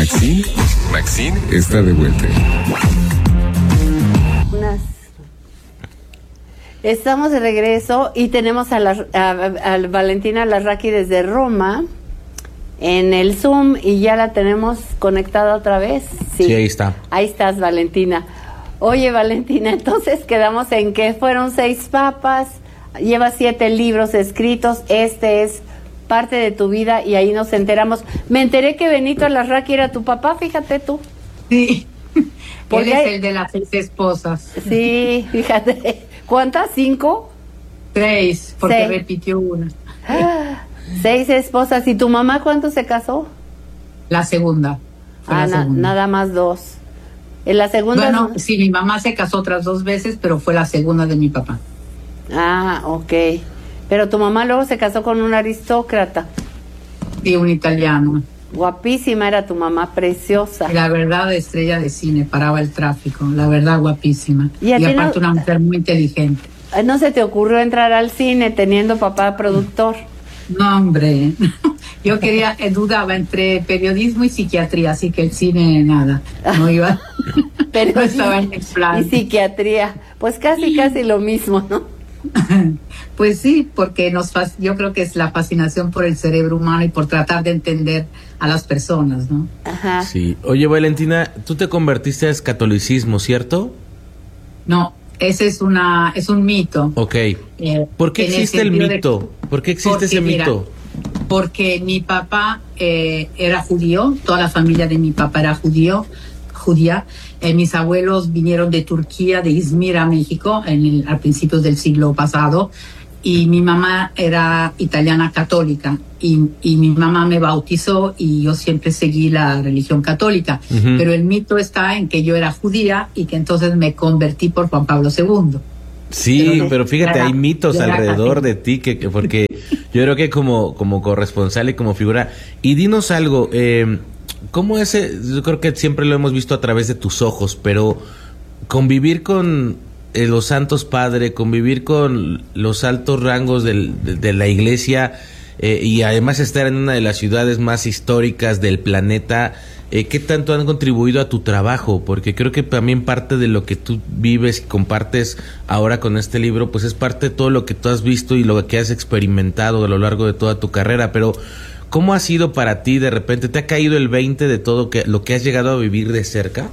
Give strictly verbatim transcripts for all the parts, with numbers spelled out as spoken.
Maxine, Maxine está de vuelta. Unas... Estamos de regreso y tenemos a, la, a, a Valentina Larraqui desde Roma en el Zoom y ya la tenemos conectada otra vez. Sí, sí, ahí está. Ahí estás, Valentina. Oye, Valentina, entonces quedamos en que fueron seis papas, llevas siete libros escritos, este es parte de tu vida y ahí nos enteramos. Me enteré que Benito Larraqui era tu papá, fíjate tú. Sí, porque él es hay... el de las seis esposas. Sí, fíjate. ¿Cuántas? ¿Cinco? Seis, porque Seis. repitió una. Ah, seis esposas. ¿Y tu mamá cuánto se casó? La segunda. Fue Ah, la na- segunda. nada más dos. En la segunda... Bueno, no- sí, mi mamá se casó otras dos veces, pero fue la segunda de mi papá. Ah, ok. Pero tu mamá luego se casó con un aristócrata. Y un italiano. Guapísima era tu mamá, preciosa. Y la verdad, estrella de cine, paraba el tráfico. La verdad, guapísima. ¿Y Y, a ti no- aparte una mujer muy inteligente. Ay, ¿no se te ocurrió entrar al cine teniendo papá productor? No, hombre. Yo quería, eh, dudaba entre periodismo y psiquiatría, así que el cine, nada. No iba. Pero no estaba en el plan. Y psiquiatría. Pues casi, casi lo mismo, ¿no? Pues sí, porque nos fas- yo creo que es la fascinación por el cerebro humano y por tratar de entender a las personas, ¿no? Ajá. Sí. Oye, Valentina, tú te convertiste al catolicismo, ¿cierto? No, ese es una es un mito. Ok. Eh, ¿Por qué en existe el sentido de- mito? ¿Por qué existe Porque, ese mira, mito? Porque mi papá eh, era judío, toda la familia de mi papá era judío, judía. Eh, mis abuelos vinieron de Turquía, de Izmir a México, en el, a principios del siglo pasado, y mi mamá era italiana católica, y, y mi mamá me bautizó y yo siempre seguí la religión católica. Ujú. Pero el mito está en que yo era judía y que entonces me convertí por Juan Pablo segundo. Sí, Pero- pero fíjate, Era- hay mitos era alrededor católica. de ti, que, que porque yo creo que como, como corresponsal y como figura, y dinos algo, eh, ¿cómo es? eh, Yo creo que siempre lo hemos visto a través de tus ojos, pero convivir con eh, los santos padres, convivir con los altos rangos del- de, de la iglesia, eh, y además estar en una de las ciudades más históricas del planeta, eh, ¿qué tanto han contribuido a tu trabajo? Porque creo que también parte de lo que tú vives y compartes ahora con este libro, pues es parte de todo lo que tú has visto y lo que has experimentado a lo largo de toda tu carrera. Pero ¿cómo ha sido para ti de repente? ¿Te ha caído el veinte de todo que, lo que has llegado a vivir de cerca?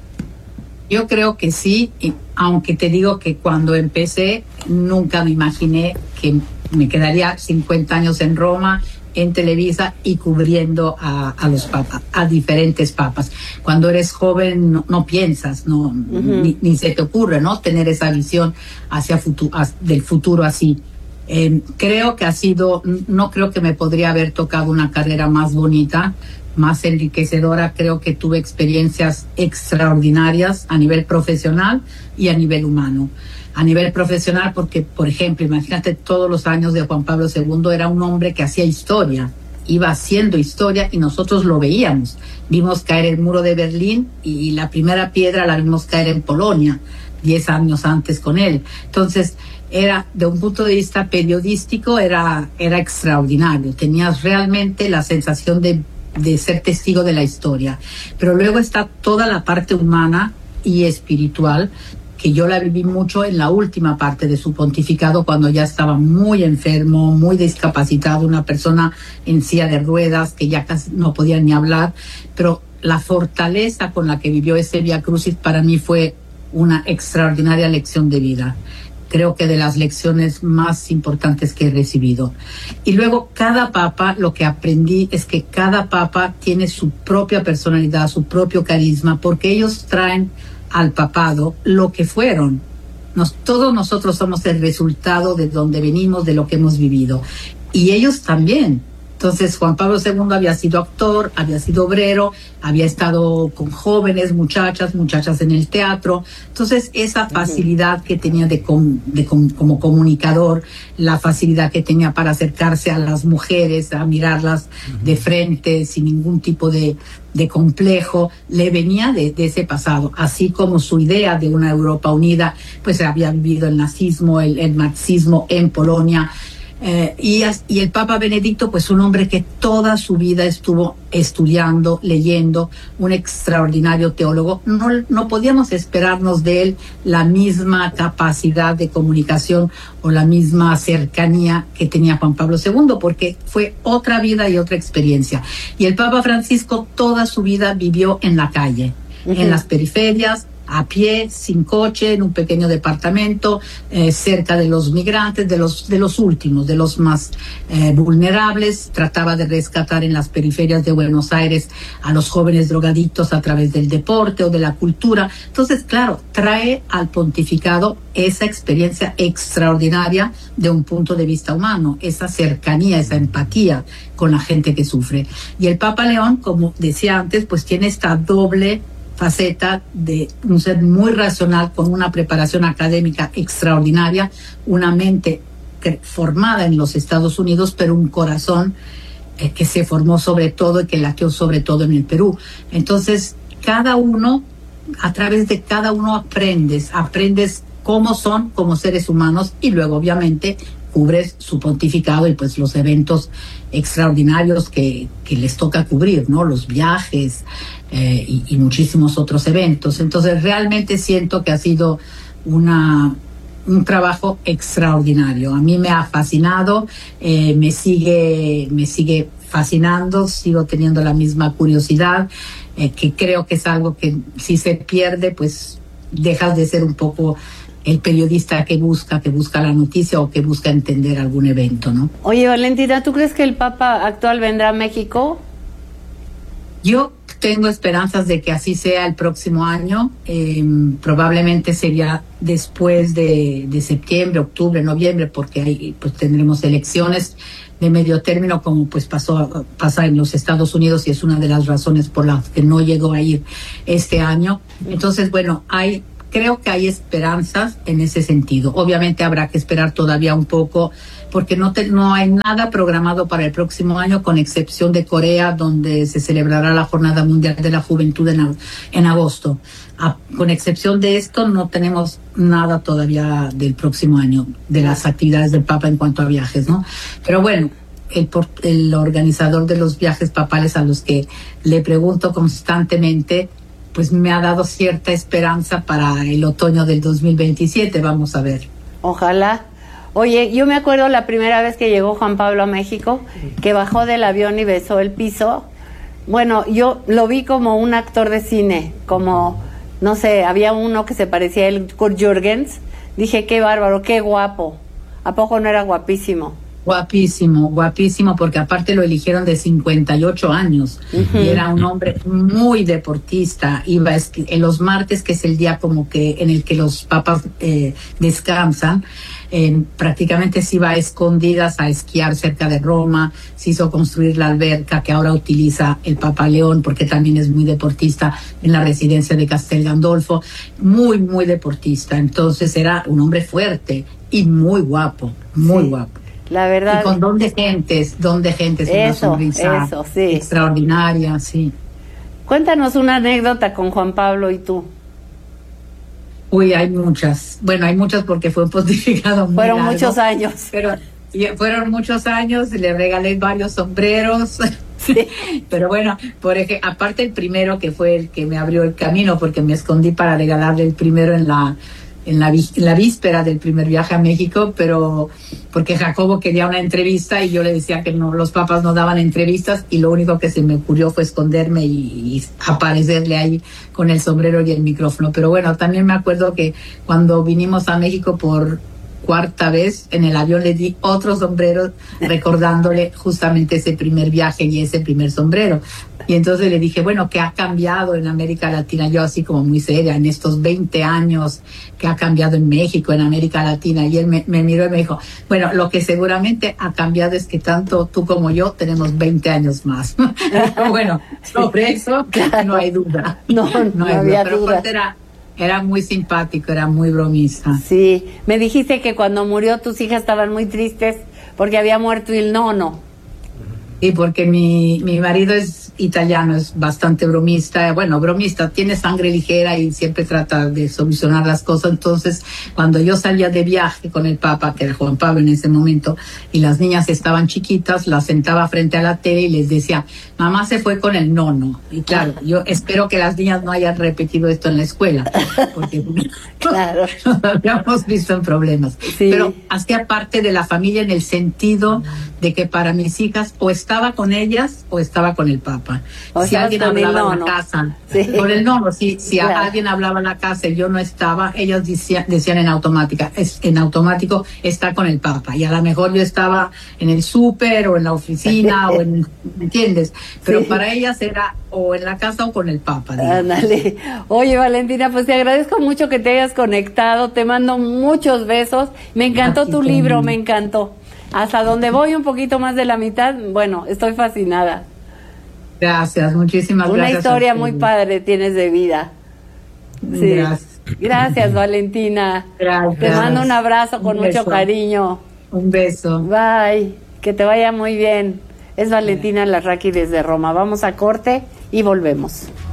Yo creo que sí, y aunque te digo que cuando empecé nunca me imaginé que me quedaría cincuenta años en Roma, en Televisa y cubriendo a, a los papas, a diferentes papas. Cuando eres joven no, no piensas, no, Ujú. ni, ni se te ocurre, ¿no? Tener esa visión hacia futu- as- del futuro así. Eh, creo que ha sido, no creo que me podría haber tocado una carrera más bonita, más enriquecedora. Creo que tuve experiencias extraordinarias a nivel profesional y a nivel humano. A nivel profesional porque, por ejemplo, imagínate todos los años de Juan Pablo segundo, era un hombre que hacía historia, iba haciendo historia y nosotros lo veíamos. Vimos caer el muro de Berlín y la primera piedra la vimos caer en Polonia, diez años antes con él. Entonces, era, de un punto de vista periodístico, era, era extraordinario. Tenías realmente la sensación de, de ser testigo de la historia. Pero luego está toda la parte humana y espiritual, que yo la viví mucho en la última parte de su pontificado, cuando ya estaba muy enfermo, muy discapacitado, una persona en silla de ruedas, que ya casi no podía ni hablar. Pero la fortaleza con la que vivió ese Vía Crucis para mí fue una extraordinaria lección de vida. Creo que de las lecciones más importantes que he recibido. Y luego cada papa, lo que aprendí es que cada papa tiene su propia personalidad, su propio carisma, porque ellos traen al papado lo que fueron. Nos, todos nosotros somos el resultado de donde venimos, de lo que hemos vivido. Y ellos también. Entonces Juan Pablo segundo había sido actor, había sido obrero, había estado con jóvenes, muchachas, muchachas en el teatro. Entonces esa facilidad que tenía de, com, de com, como comunicador, la facilidad que tenía para acercarse a las mujeres, a mirarlas de frente sin ningún tipo de, de complejo, le venía de, de ese pasado. Así como su idea de una Europa unida, pues había vivido el nazismo, el, el marxismo en Polonia. Eh, y, y el Papa Benedicto, pues un hombre que toda su vida estuvo estudiando, leyendo, un extraordinario teólogo. No, no podíamos esperarnos de él la misma capacidad de comunicación o la misma cercanía que tenía Juan Pablo segundo, porque fue otra vida y otra experiencia. Y el Papa Francisco toda su vida vivió en la calle, uh-huh. en las periferias, a pie, sin coche, en un pequeño departamento, eh, cerca de los migrantes, de los de los últimos, de los más eh, vulnerables. Trataba de rescatar en las periferias de Buenos Aires a los jóvenes drogadictos a través del deporte o de la cultura. Entonces, claro, trae al pontificado esa experiencia extraordinaria de un punto de vista humano, esa cercanía, esa empatía con la gente que sufre. Y el Papa León, como decía antes, pues tiene esta doble faceta de un ser muy racional, con una preparación académica extraordinaria, una mente que, formada en los Estados Unidos, pero un corazón eh, que se formó sobre todo y que latió sobre todo en el Perú. Entonces, cada uno, a través de cada uno aprendes, aprendes cómo son como seres humanos, y luego obviamente cubres su pontificado y pues los eventos extraordinarios que, que les toca cubrir, ¿no? Los viajes eh, y, y muchísimos otros eventos. Entonces realmente siento que ha sido una, un trabajo extraordinario. A mí me ha fascinado, eh, me sigue, me sigue fascinando, sigo teniendo la misma curiosidad, eh, que creo que es algo que si se pierde, pues dejas de ser un poco el periodista que busca, que busca la noticia o que busca entender algún evento, ¿no? Oye, Valentina, ¿tú crees que el Papa actual vendrá a México? Yo tengo esperanzas de que así sea el próximo año. Eh, probablemente sería después de, de septiembre, octubre, noviembre, porque ahí pues tendremos elecciones de medio término, como pues pasó pasa en los Estados Unidos, y es una de las razones por las que no llegó a ir este año. Entonces, bueno, hay creo que hay esperanzas en ese sentido. Obviamente habrá que esperar todavía un poco, porque no, te, no hay nada programado para el próximo año, con excepción de Corea, donde se celebrará la Jornada Mundial de la Juventud en, en agosto. A, con excepción de esto, no tenemos nada todavía del próximo año, de las actividades del Papa en cuanto a viajes, ¿no? Pero bueno, el, el organizador de los viajes papales, a los que le pregunto constantemente, pues me ha dado cierta esperanza para el otoño del dos mil veintisiete. Vamos a ver. Ojalá. Oye, yo me acuerdo la primera vez que llegó Juan Pablo a México, que bajó del avión y besó el piso. Bueno, yo lo vi como un actor de cine, como, no sé, había uno que se parecía a él, Kurt Jürgens. Dije, qué bárbaro, qué guapo. ¿A poco no era guapísimo? Guapísimo, guapísimo, porque aparte lo eligieron de cincuenta y ocho años, uh-huh. y era un hombre muy deportista. Iba a esqui- en los martes, que es el día como que en el que los papas eh, descansan, eh, prácticamente se iba a escondidas a esquiar cerca de Roma. Se hizo construir la alberca que ahora utiliza el Papa León, porque también es muy deportista, en la residencia de Castel Gandolfo. Muy, muy deportista. Entonces era un hombre fuerte y muy guapo, muy sí. guapo. La verdad. Y con don de gentes, don de gentes, una eso, sonrisa eso, sí. extraordinaria, sí. Cuéntanos una anécdota con Juan Pablo y tú. Uy, hay muchas. Bueno, hay muchas porque fue un pontificado muy Fueron largo, muchos años. Pero fueron muchos años, le regalé varios sombreros. Sí. Pero bueno, por ejemplo, aparte el primero, que fue el que me abrió el camino, porque me escondí para regalarle el primero en la en la, en la víspera del primer viaje a México, pero porque Jacobo quería una entrevista y yo le decía que no, los papas no daban entrevistas, y lo único que se me ocurrió fue esconderme y, y aparecerle ahí con el sombrero y el micrófono. Pero bueno, también me acuerdo que cuando vinimos a México por cuarta vez, en el avión le di otro sombrero, recordándole justamente ese primer viaje y ese primer sombrero. Y entonces le dije, bueno, ¿qué ha cambiado en América Latina? Yo así como muy seria, en estos veinte años, ¿qué ha cambiado en México, en América Latina? Y él me, me miró y me dijo, bueno, lo que seguramente ha cambiado es que tanto tú como yo tenemos veinte años más. Pero bueno, sobre eso no hay duda. No, no, no hay había duda. Pero era, era muy simpático, era muy bromista. Sí, me dijiste que cuando murió tus hijas estaban muy tristes porque había muerto el nono. Y porque mi, mi marido es italiano, es bastante bromista, bueno, bromista, tiene sangre ligera y siempre trata de solucionar las cosas. Entonces, cuando yo salía de viaje con el Papa, que era Juan Pablo en ese momento, y las niñas estaban chiquitas, las sentaba frente a la tele y les decía, mamá se fue con el nono. Y claro, yo espero que las niñas no hayan repetido esto en la escuela, porque claro, nos habíamos visto en problemas. Sí. Pero hacía parte de la familia en el sentido de que para mis hijas o estaba con ellas o estaba con el Papa. O si sea, alguien con el hablaba en nono. la casa, Sí. con el nono, si, si Claro. alguien hablaba en la casa y yo no estaba, ellas decían, decían en automática, es, en automático está con el Papa. Y a lo mejor yo estaba en el súper o en la oficina o en, ¿me entiendes? Pero Sí. para ellas era o en la casa o con el Papa. digamos. Ándale. Oye, Valentina, pues te agradezco mucho que te hayas conectado. Te mando muchos besos. Me encantó Aquí tu también. libro, me encantó. Hasta donde voy un poquito más de la mitad, bueno, estoy fascinada. Gracias, muchísimas Una gracias. a historia muy ustedes. padre tienes de vida. Sí. Gracias. Gracias, Valentina. Gracias. Te mando un abrazo con Un mucho beso. cariño. Un beso. Bye. Que te vaya muy bien. Es Valentina Larraqui desde Roma. Vamos a corte y volvemos.